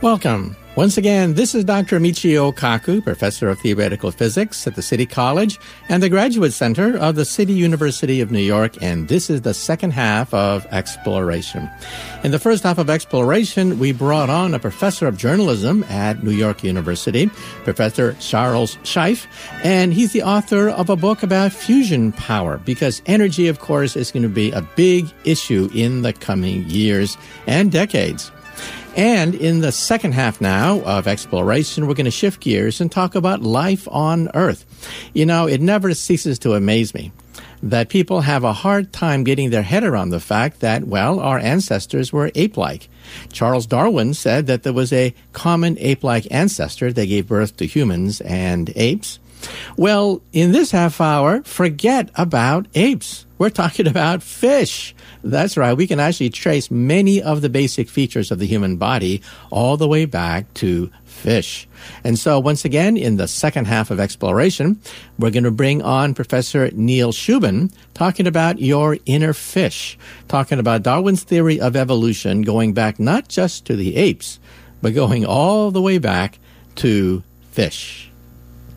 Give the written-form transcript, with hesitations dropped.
Welcome. Once again, this is Dr. Michio Kaku, Professor of Theoretical Physics at the City College and the Graduate Center of the City University of New York, and this is the second half of Exploration. In the first half of Exploration, we brought on a professor of journalism at New York University, Professor Charles Scheif, and he's the author of a book about fusion power, because energy, of course, is going to be a big issue in the coming years and decades. And in the second half now of Exploration, we're going to shift gears and talk about life on Earth. You know, it never ceases to amaze me that people have a hard time getting their head around the fact that, well, our ancestors were ape-like. Charles Darwin said that there was a common ape-like ancestor that gave birth to humans and apes. Well, in this half hour, forget about apes. We're talking about fish. That's right. We can actually trace many of the basic features of the human body all the way back to fish. And so once again, in the second half of Exploration, we're going to bring on Professor Neil Shubin talking about your inner fish, talking about Darwin's theory of evolution going back not just to the apes, but going all the way back to fish.